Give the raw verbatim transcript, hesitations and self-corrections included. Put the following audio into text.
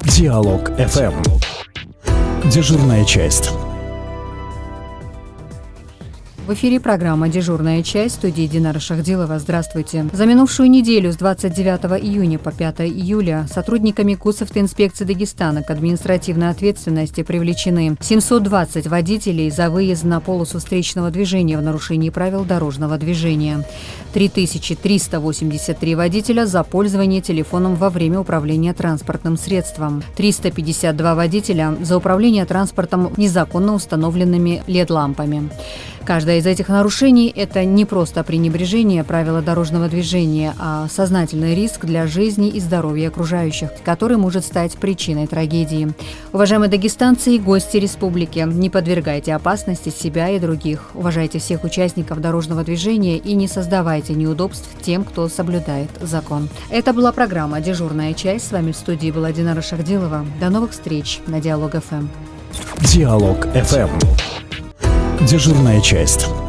Диалог эф эм. Дежурная часть. В эфире программа «Дежурная часть», в студии Динара Шахдилова. Здравствуйте. За минувшую неделю с двадцать девятого июня по пятое июля сотрудниками Госавтоинспекции Дагестана к административной ответственности привлечены семьсот двадцать водителей за выезд на полосу встречного движения в нарушении правил дорожного движения, три тысячи триста восемьдесят три водителя за пользование телефоном во время управления транспортным средством, триста пятьдесят два водителя за управление транспортом незаконно установленными эл и ди-лампами. Каждое из этих нарушений – это не просто пренебрежение правил дорожного движения, а сознательный риск для жизни и здоровья окружающих, который может стать причиной трагедии. Уважаемые дагестанцы и гости республики, не подвергайте опасности себя и других. Уважайте всех участников дорожного движения и не создавайте неудобств тем, кто соблюдает закон. Это была программа «Дежурная часть». С вами в студии была Динара Шахдилова. До новых встреч на Диалог эф эм. Диалог эф эм. Дежурная часть.